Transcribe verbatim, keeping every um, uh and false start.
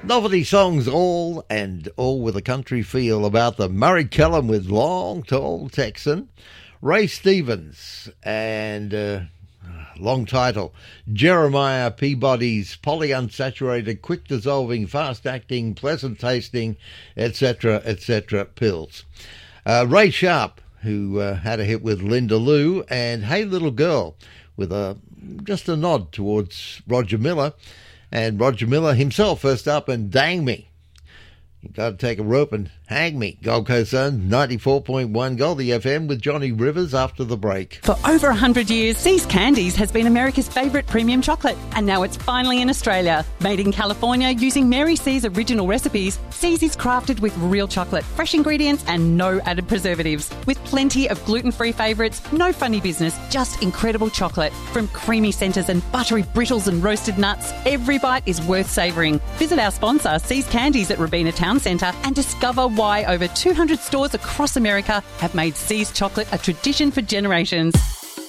Novelty songs all, and all with a country feel about them. Murray Kellum with Long Tall Texan. Ray Stevens and uh, long title, Jeremiah Peabody's polyunsaturated, quick dissolving, fast acting, pleasant tasting, et cetera, et cetera pills. Uh, Ray Sharp, who uh, had a hit with Linda Lou, and Hey Little Girl, with a just a nod towards Roger Miller. And Roger Miller himself first up, and Dang Me. You got to take a rope and hang me. Gold Coast Zone, ninety-four point one Goldie F M with Johnny Rivers after the break. For over one hundred years, See's Candies has been America's favourite premium chocolate. And now it's finally in Australia. Made in California using Mary C's original recipes, See's is crafted with real chocolate, fresh ingredients and no added preservatives. With plenty of gluten-free favourites, no funny business, just incredible chocolate. From creamy centres and buttery brittles and roasted nuts, every bite is worth savouring. Visit our sponsor, See's Candies at Robina Town Centre, and discover why over two hundred stores across America have made See's chocolate a tradition for generations.